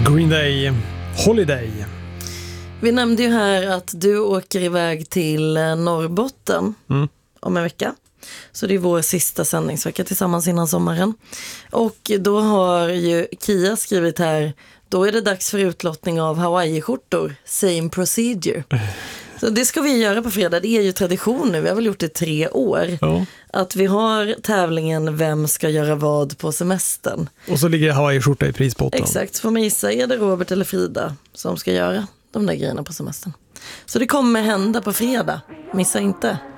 Green Day, Holiday. Vi nämnde ju här att du åker iväg till Norrbotten om en vecka. Så det är vår sista sändningsvecka tillsammans innan sommaren. Och då har ju Kia skrivit här, då är det dags för utlottning av Hawaii-skjortor. Same procedure. Så det ska vi göra på fredag. Det är ju tradition nu. Vi har väl gjort det 3 år. Ja. Att vi har tävlingen Vem ska göra vad på semestern. Och så ligger Hawaii-skjorta i prispotten. Exakt, så får man gissa, är det Robert eller Frida som ska göra de där grejerna på semestern. Så det kommer hända på fredag. Missa inte.